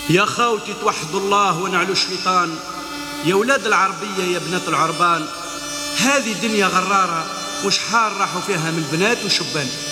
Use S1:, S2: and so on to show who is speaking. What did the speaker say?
S1: يا خاوتي توحدوا الله ونعلو الشيطان، يا ولاد العربية يا بنات العربان، هذه دنيا غرارة وشحال راحوا فيها من بنات وشبان.